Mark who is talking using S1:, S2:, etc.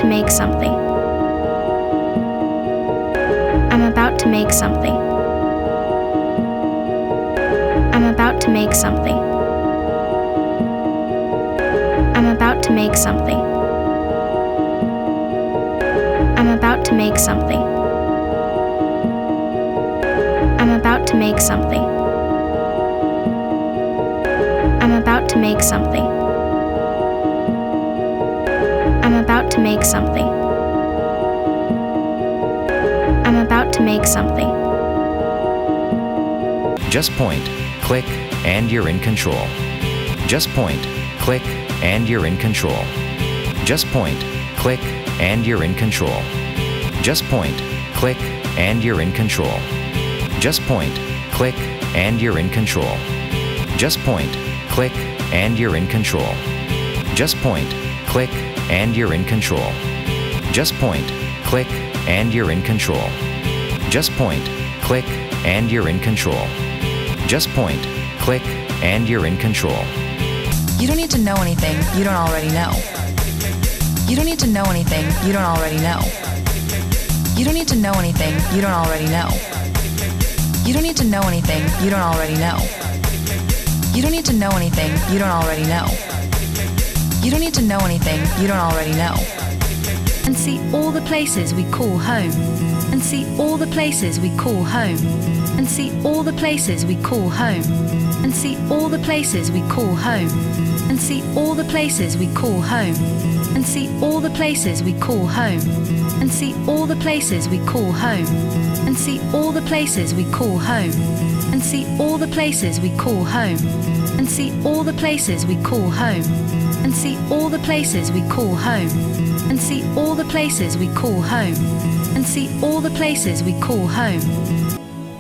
S1: to make something. I'm about to make something. I'm about to make something. I'm about to make something. I'm about to make something. I'm about to make something. I'm about to make something. I'm about to make something. I'm about to make something.
S2: Just point, click, and you're in control. Just point, click, and you're in control. Just point, click, and you're in control. Just point, click, and you're in control. Just point, click, and you're in control. Just point, click, and you're in control. Just point, click, and you're in control. Just point, click, and you're in control. Just point, click, and you're in control. Just point, click, and you're in control.
S3: You don't need to know anything you don't already know. You don't need to know anything you don't already know. You don't need to know anything you don't already know. You don't need to know anything you don't already know. You don't need to know anything you don't already know. You don't need to know anything you don't already know.
S4: And see all the places we call home. And see all the places we call home. And see all the places we call home. And see all the places we call home. And see all the places we call home. And see all the places we call home. And see all the places we call home. And see all the places we call home. And see all the places we call home. And see all the places we call home. And see all the places we call home. And see all the places we call home. And see all the places we call home.